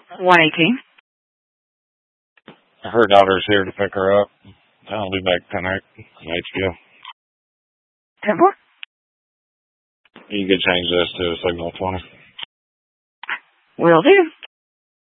118. Her daughter's here to pick her up. I'll be back tonight in HQ. 10-4. You can change this to signal 20. Will do.